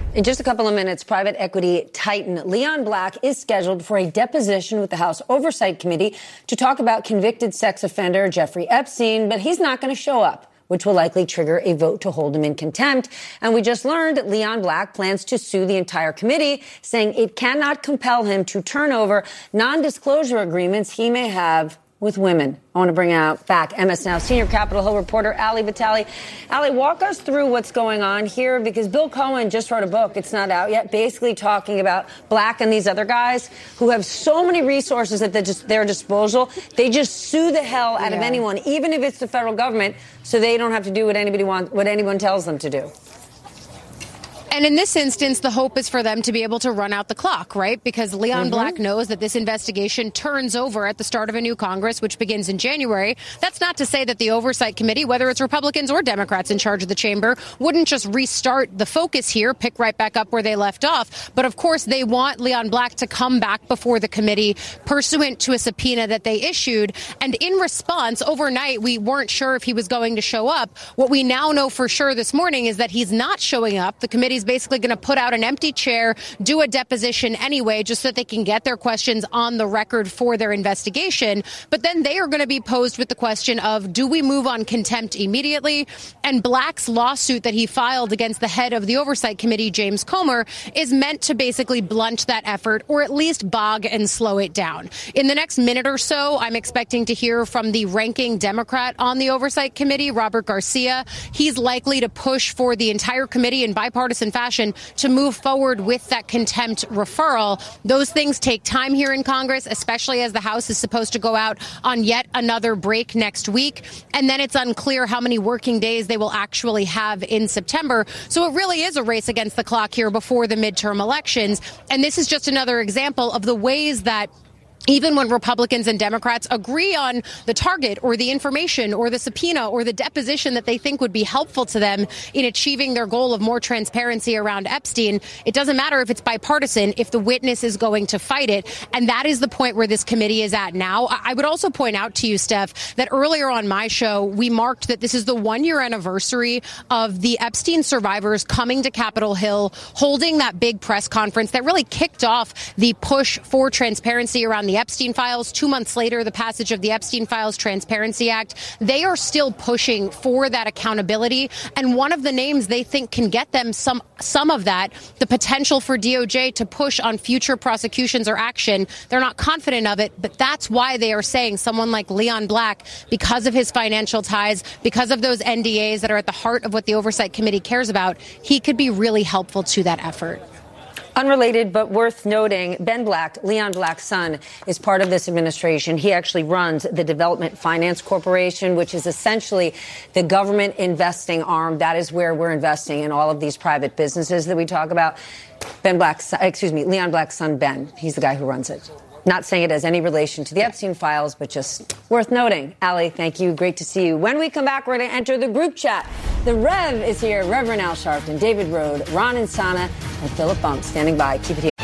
In just a couple of minutes, private equity titan Leon Black is scheduled for a deposition with the House Oversight Committee to talk about convicted sex offender Jeffrey Epstein, but he's not going to show up, which will likely trigger a vote to hold him in contempt. And we just learned that Leon Black plans to sue the entire committee, saying it cannot compel him to turn over non-disclosure agreements he may have with women. I want to bring back MS Now senior Capitol Hill reporter Ali Vitale. Ali, walk us through what's going on here, because Bill Cohen just wrote a book, it's not out yet, basically talking about Black and these other guys who have so many resources at their disposal. They just sue the hell out of anyone, even if it's the federal government, so they don't have to do what anyone tells them to do. And in this instance, the hope is for them to be able to run out the clock, right? Because Leon Black knows that this investigation turns over at the start of a new Congress, which begins in January. That's not to say that the Oversight Committee, whether it's Republicans or Democrats in charge of the chamber, wouldn't just restart the focus here, pick right back up where they left off. But of course, they want Leon Black to come back before the committee pursuant to a subpoena that they issued. And in response, overnight, we weren't sure if he was going to show up. What we now know for sure this morning is that he's not showing up. The committee's basically going to put out an empty chair, do a deposition anyway, just so that they can get their questions on the record for their investigation. But then they are going to be posed with the question of, do we move on contempt immediately? And Black's lawsuit that he filed against the head of the Oversight Committee, James Comer, is meant to basically blunt that effort, or at least bog and slow it down. In the next minute or so, I'm expecting to hear from the ranking Democrat on the Oversight Committee, Robert Garcia. He's likely to push for the entire committee in bipartisan fashion to move forward with that contempt referral. Those things take time here in Congress, especially as the House is supposed to go out on yet another break next week. And then it's unclear how many working days they will actually have in September. So it really is a race against the clock here before the midterm elections. And this is just another example of the ways that even when Republicans and Democrats agree on the target or the information or the subpoena or the deposition that they think would be helpful to them in achieving their goal of more transparency around Epstein, it doesn't matter if it's bipartisan if the witness is going to fight it. And that is the point where this committee is at now. I would also point out to you, Steph, that earlier on my show, we marked that this is the 1-year anniversary of the Epstein survivors coming to Capitol Hill, holding that big press conference that really kicked off the push for transparency around the Epstein files. 2 months later, the passage of the Epstein Files Transparency Act. They are still pushing for that accountability. And one of the names they think can get them some of that, the potential for DOJ to push on future prosecutions or action. They're not confident of it, but that's why they are saying someone like Leon Black, because of his financial ties, because of those NDAs that are at the heart of what the Oversight Committee cares about, he could be really helpful to that effort. Unrelated, but worth noting, Ben Black, Leon Black's son, is part of this administration. He actually runs the Development Finance Corporation, which is essentially the government investing arm. That is where we're investing in all of these private businesses that we talk about. Leon Black's son, Ben. He's the guy who runs it. Not saying it has any relation to the Epstein files, but just worth noting. Ali, thank you. Great to see you. When we come back, we're going to enter the group chat. The Rev is here. Reverend Al Sharpton, David Rode, Ron Insana, and Philip Bump standing by. Keep it here.